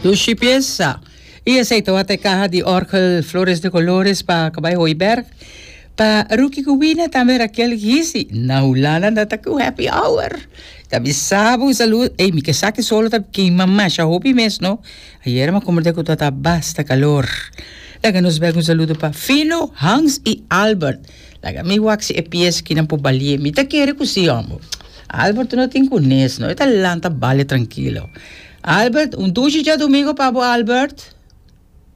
Lucy Piesa. Y aceito até caja de Orgel Flores de Colores para Cabay Hoiberg. Pa Ruki Kuwina também aquele gisi. Naulana na taku happy hour. Tabi sabo salut. Ei, mi que saque solo tabi que mamá já hopi mesmo. Ayer ma comerde ko tata basta calor. Laga nos beg un saludo pa Fino, Hans e Albert. Laga mi waxi e pies que não po balie. Mi ta quere ku si amo. Albert não tem conhece, não. Ita lanta bale tranquilo. Albert, un dushi já domingo pa bo Albert.